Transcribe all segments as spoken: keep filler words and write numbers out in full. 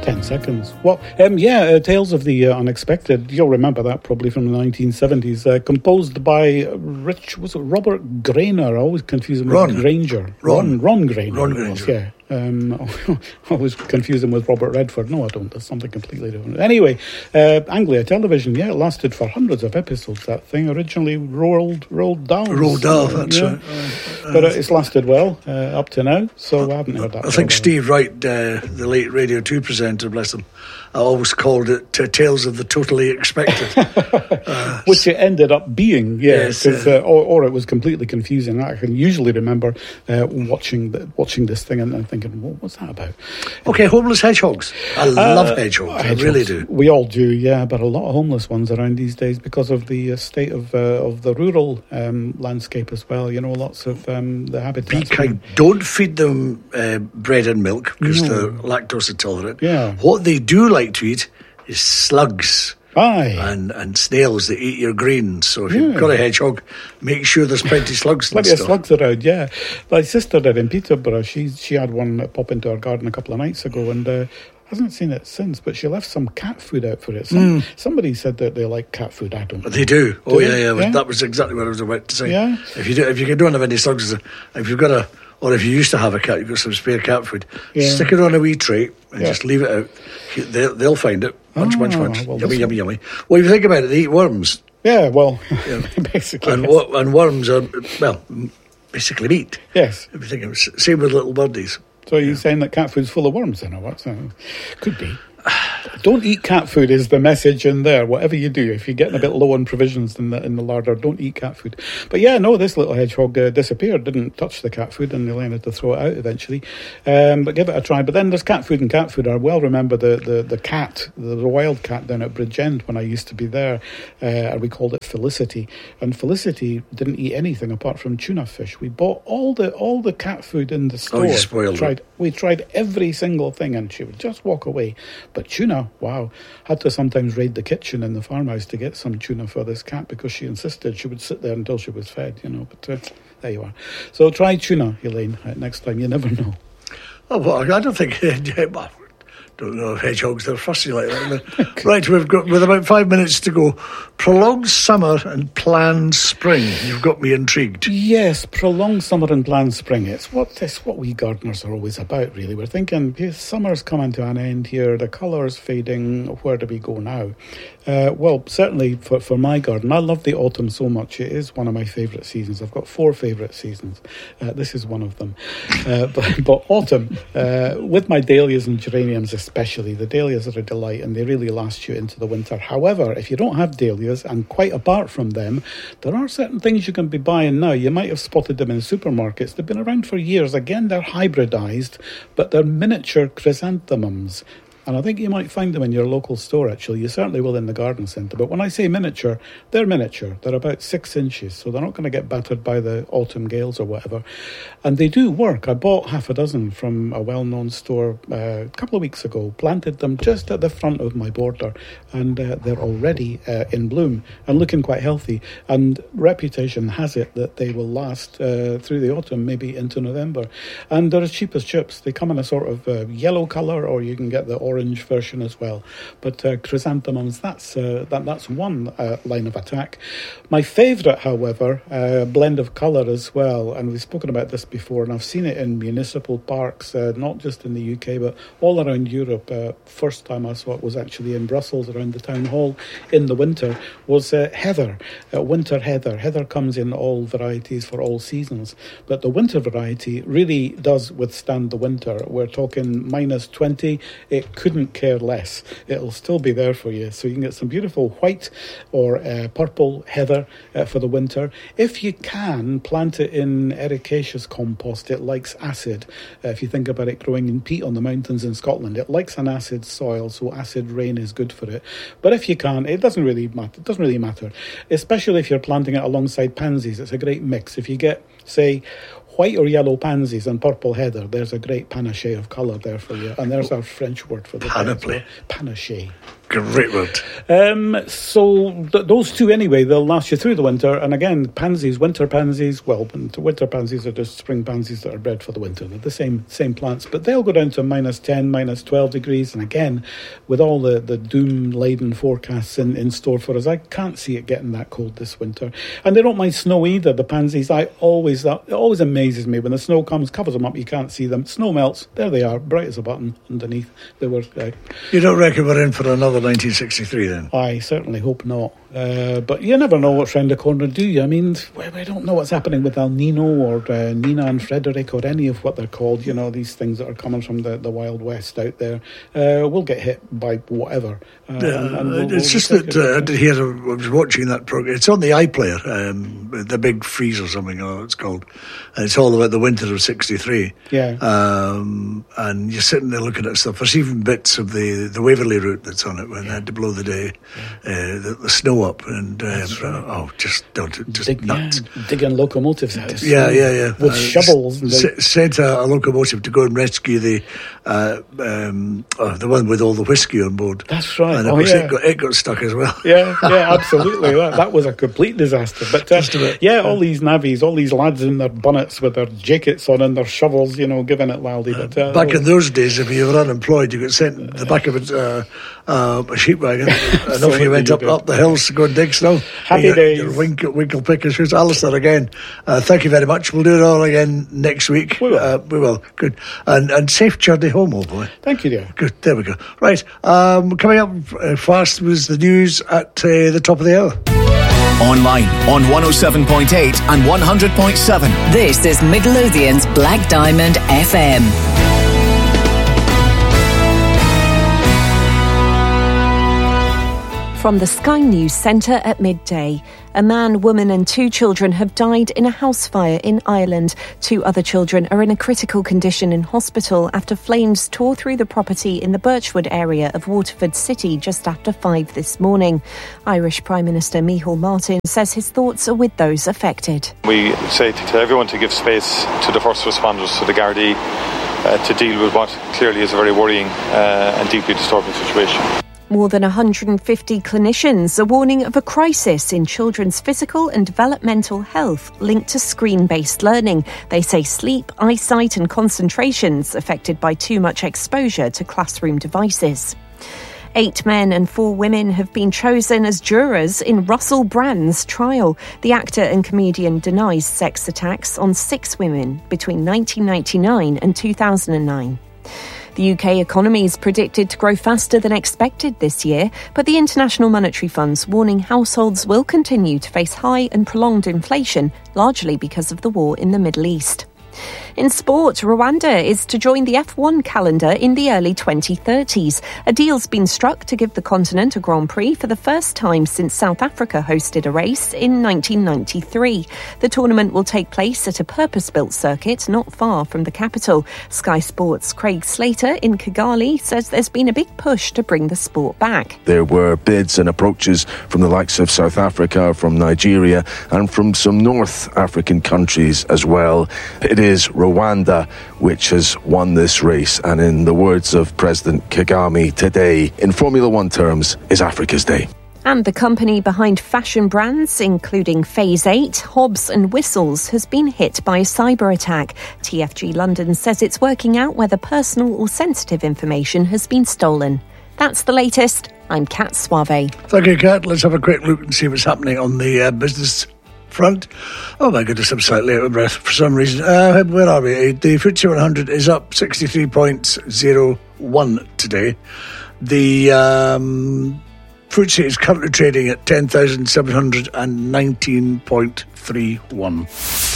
Ten seconds. Well, um, yeah, uh, Tales of the uh, Unexpected. You'll remember that probably from the nineteen seventies. Uh, composed by Rich, was it Robert Grainer? I always confuse him with Ron. Granger. Ron. Ron, Ron Grainer. Ron it was, Granger. yeah. Um, I always confuse him with Robert Redford. No, I don't. That's something completely different. Anyway, uh, Anglia Television, yeah, it lasted for hundreds of episodes, that thing. Originally rolled rolled down. Rolled down, that's yeah. right. Uh, But uh, it's lasted well uh, up to now, so I haven't heard that. I think for a Steve Wright, uh, the late Radio two presenter, bless him, I always called it uh, Tales of the Totally Expected. uh, Which it ended up being, yeah, Yes, 'cause, uh, uh, or, or it was completely confusing. I can usually remember uh, watching the, watching this thing and, and thinking, what was that about? Okay, homeless hedgehogs. I love hedgehogs, I hedgehogs, really do. We all do, yeah, but a lot of homeless ones around these days because of the uh, state of uh, of the rural um, landscape as well. You know, lots of um, the habitats. Be kind. Don't feed them uh, bread and milk because No. they're lactose intolerant. Yeah. What they do like to eat is slugs. Aye. And, and snails that eat your greens. So if you've Yeah. got a hedgehog, make sure there's plenty of slugs and Plenty of stuff. slugs around, yeah. My sister did in Peterborough. She she had one pop into her garden a couple of nights ago, and uh, hasn't seen it since. But she left some cat food out for it. Some, Somebody said that they like cat food. I don't know. They do. Oh Do yeah, they? yeah, Yeah. That was exactly what I was about to say. Yeah. If you do, if you don't have any slugs, if you've got a, or if you used to have a cat, you've got some spare cat food. Yeah. Stick it on a wee tray and Yeah. just leave it out. They'll, they'll find it. Munch, munch, Ah, munch. well, yummy, this- yummy, yummy. Well, if you think about it, they eat worms, Yeah, well, Yeah. basically. and yes. wo- and worms are well, basically meat. Yes. If you think of it, same with little birdies. So you're saying that cat food's full of worms then, or what? So, could be. Don't eat cat food is the message in there. Whatever you do, if you're getting a bit low on provisions in the in the larder, don't eat cat food. But yeah, no, this little hedgehog uh, disappeared. Didn't touch the cat food, and Elaine had to throw it out eventually. Um, but give it a try. But then there's cat food and cat food. I well remember the the, the cat, the, the wild cat down at Bridgend when I used to be there. Uh, and we called it Felicity, and Felicity didn't eat anything apart from tuna fish. We bought all the all the cat food in the store. Oh, you spoiled tried it. We tried every single thing, and she would just walk away. But tuna, wow. Had to sometimes raid the kitchen in the farmhouse to get some tuna for this cat because she insisted she would sit there until she was fed, you know. But uh, there you are. So try tuna, Elaine, uh, next time. You never know. Oh, well, I don't think. Well, don't know if hedgehogs, they're fussy like that. But, right, we've got, with about five minutes to go, prolonged summer and planned spring. You've got me intrigued. Yes, prolonged summer and planned spring. It's what it's what we gardeners are always about, really. We're thinking, yes, summer's coming to an end here, the colour's fading, where do we go now? Uh, well, certainly for, for my garden, I love the autumn so much. It is one of my favourite seasons. I've got four favourite seasons. Uh, this is one of them. Uh, but, but autumn, uh, with my dahlias and geraniums especially, the dahlias are a delight and they really last you into the winter. However, if you don't have dahlias, and quite apart from them, there are certain things you can be buying now. You might have spotted them in supermarkets. They've been around for years. Again, they're hybridised, but they're miniature chrysanthemums. And I think you might find them in your local store, actually. You certainly will in the garden centre. But when I say miniature, they're miniature. They're about six inches, so they're not going to get battered by the autumn gales or whatever. And they do work. I bought half a dozen from a well-known store uh, a couple of weeks ago, planted them just at the front of my border, and uh, they're already uh, in bloom and looking quite healthy. And reputation has it that they will last uh, through the autumn, maybe into November. And they're as cheap as chips. They come in a sort of uh, yellow colour, or you can get the orange orange version as well. But uh, chrysanthemums, that's uh, that that's one uh, line of attack. My favourite, however, uh, blend of colour as well, and we've spoken about this before, and I've seen it in municipal parks, uh, not just in the U K, but all around Europe. Uh, first time I saw it was actually in Brussels, around the town hall in the winter, was uh, heather, uh, winter heather. Heather comes in all varieties for all seasons, but the winter variety really does withstand the winter. We're talking minus twenty, it couldn't care less. It'll still be there for you. So you can get some beautiful white or uh, purple heather uh, for the winter. If you can, plant it in ericaceous compost. It likes acid. Uh, if you think about it growing in peat on the mountains in Scotland, it likes an acid soil, so acid rain is good for it. But if you can't, it doesn't really matter. It doesn't really matter, especially if you're planting it alongside pansies. It's a great mix. If you get, say, white or yellow pansies and purple heather, there's a great panache of colour there for you. And there's our French word for the Panoply. Panache. Great word. Um, so th- those two anyway, they'll last you through the winter. And again, pansies, winter pansies, well, winter pansies are just spring pansies that are bred for the winter. They're the same same plants, but they'll go down to minus ten, minus twelve degrees. And again, with all the, the doom-laden forecasts in, in store for us, I can't see it getting that cold this winter. And they don't mind snow either, the pansies. I always, that it always amazes me when the snow comes, covers them up, you can't see them. Snow melts, there they are, bright as a button underneath. They were. Uh, you don't reckon we're in for another nineteen sixty-three then? I certainly hope not. Uh, but you never know what's round the corner, do you? I mean, we, we don't know what's happening with El Nino or uh, Nina and Frederick or any of what they're called, you know, these things that are coming from the, the Wild West out there. Uh, we'll get hit by whatever. Uh, yeah, and, and we'll, it's we'll just take that it, uh, I did hear, I was watching that program. It's on the iPlayer, um, the Big Freeze or something, or it's called. And it's all about the winter of sixty-three. Yeah. Um, and you're sitting there looking at stuff. There's even bits of the, the Waverley route that's on it when yeah. they had to blow the day, yeah. uh, the, the snow up. And uh, right. oh, just don't, just Dig, nuts. Yeah, digging locomotives out. Yeah, yeah, yeah. With uh, shovels. And s- sent a, a locomotive to go and rescue the uh, um, oh, the one with all the whiskey on board. That's right. And of oh, course yeah. it, got, it got stuck as well. Yeah, yeah, absolutely. that, that was a complete disaster. But uh, yeah, all these navvies, all these lads in their bonnets with their jackets on and their shovels, you know, giving it loudly. But uh, back oh. in those days, if you were unemployed, you got sent in the back of a, uh, uh, a sheep wagon, and off you went up, up the hills to go and dig snow. Happy your, days. Your winkle, winkle pickers. Here's Alistair again. Uh, thank you very much. We'll do it all again next week. We will. Uh, we will. Good. And, and safe journey home, old boy. Thank you, dear. Good. There we go. Right. Um, coming up uh, fast was the news at uh, the top of the hour. Online on one oh seven point eight and one hundred point seven. This is Midlothian's Black Diamond F M. From the Sky News Centre at midday, a man, woman and two children have died in a house fire in Ireland. Two other children are in a critical condition in hospital after flames tore through the property in the Birchwood area of Waterford City just after five this morning. Irish Prime Minister Micheál Martin says his thoughts are with those affected. We say to everyone to give space to the first responders, to the Gardaí, uh, to deal with what clearly is a very worrying uh, and deeply disturbing situation. More than one hundred fifty clinicians are warning of a crisis in children's physical and developmental health linked to screen-based learning. They say sleep, eyesight and concentrations affected by too much exposure to classroom devices. Eight men and four women have been chosen as jurors in Russell Brand's trial. The actor and comedian denies sex attacks on six women between nineteen ninety-nine and two thousand nine. The U K economy is predicted to grow faster than expected this year, but the International Monetary Fund's warning households will continue to face high and prolonged inflation, largely because of the war in the Middle East. In sport, Rwanda is to join the F one calendar in the early twenty thirties. A deal's been struck to give the continent a Grand Prix for the first time since South Africa hosted a race in nineteen ninety-three. The tournament will take place at a purpose-built circuit not far from the capital. Sky Sports' Craig Slater in Kigali says there's been a big push to bring the sport back. There were bids and approaches from the likes of South Africa, from Nigeria and from some North African countries as well. It is Rwanda which has won this race, and in the words of President Kagame, today, in Formula One terms, is Africa's day. And the company behind fashion brands, including Phase eight, Hobbs and Whistles, has been hit by a cyber attack. T F G London says it's working out whether personal or sensitive information has been stolen. That's the latest. I'm Kat Suave. Thank you, Kat. Let's have a quick look and see what's happening on the uh, business front. Oh my goodness, I'm slightly out of breath for some reason. Uh, where are we? The F T S E one hundred is up sixty-three point oh one today. The um, F T S E is currently trading at ten thousand seven hundred nineteen point three one.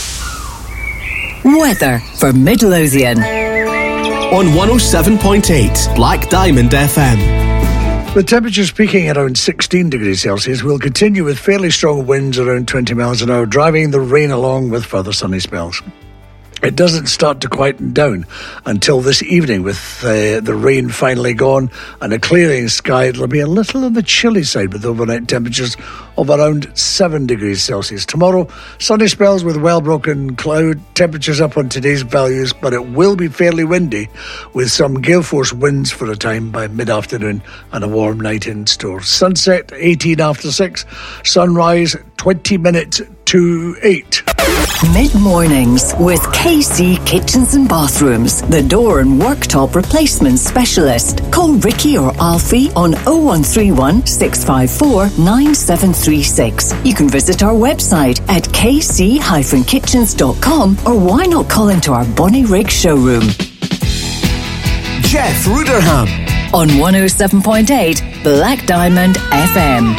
Weather for Midlothian. On one oh seven point eight Black Diamond F M. With temperatures peaking at around sixteen degrees Celsius, we'll continue with fairly strong winds around twenty miles an hour, driving the rain along with further sunny spells. It doesn't start to quieten down until this evening, with uh, the rain finally gone and a clearing sky. It'll be a little on the chilly side with overnight temperatures of around seven degrees Celsius. Tomorrow, sunny spells with well-broken cloud. Temperatures up on today's values, but it will be fairly windy with some gale force winds for a time by mid-afternoon and a warm night in store. Sunset eighteen after six, sunrise twenty minutes to eight. Mid-mornings with K C Kitchens and Bathrooms, the door and worktop replacement specialist. Call Ricky or Alfie on oh one three one, six five four, nine seven three six. You can visit our website at k c dash kitchens dot com, or why not call into our Bonnyrigg showroom. Jeff Ruderham on one oh seven point eight Black Diamond F M.